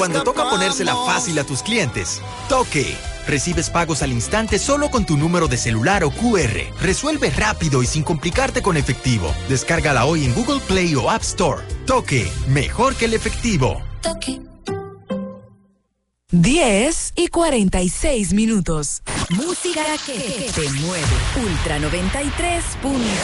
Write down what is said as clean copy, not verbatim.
Cuando toca ponérsela fácil a tus clientes, Toque. Recibes pagos al instante solo con tu número de celular o QR. Resuelve rápido y sin complicarte con efectivo. Descárgala hoy en Google Play o App Store. Toque, mejor que el efectivo. Toque. 10:46. Música que te mueve. Ultra 93.